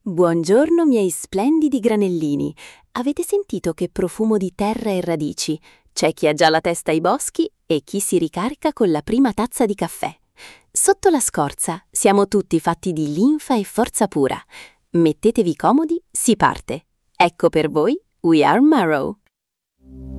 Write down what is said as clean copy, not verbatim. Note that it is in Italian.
Buongiorno miei splendidi granellini. Avete sentito che profumo di terra e radici? C'è chi ha già la testa ai boschi e chi si ricarica con la prima tazza di caffè. Sotto la scorza siamo tutti fatti di linfa e forza pura. Mettetevi comodi, si parte. Ecco per voi We Are Marrow.